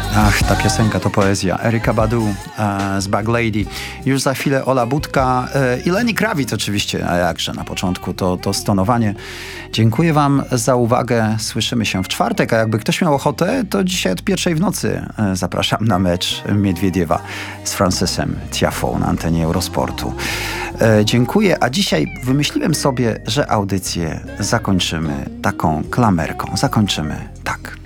Ach, ta piosenka to poezja. Erykah Badu z Bag Lady. Już za chwilę Ola Budka i Lenny Kravitz oczywiście, a jakże na początku to stonowanie. Dziękuję wam za uwagę. Słyszymy się w czwartek, a jakby ktoś miał ochotę, to dzisiaj od 1:00 w nocy zapraszam na mecz Miedwiediewa z Francesem Tiafoe na antenie Eurosportu. Dziękuję, a dzisiaj wymyśliłem sobie, że audycję zakończymy taką klamerką. Zakończymy tak.